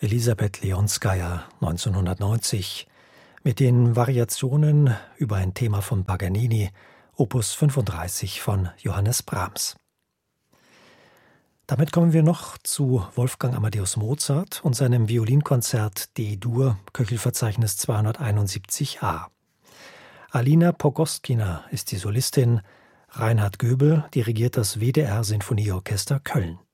Elisabeth Leonskaja 1990 mit den Variationen über ein Thema von Paganini, Opus 35 von Johannes Brahms. Damit kommen wir noch zu Wolfgang Amadeus Mozart und seinem Violinkonzert D-Dur, Köchelverzeichnis 271a. Alina Pogoskina ist die Solistin, Reinhard Göbel dirigiert das WDR Sinfonieorchester Köln.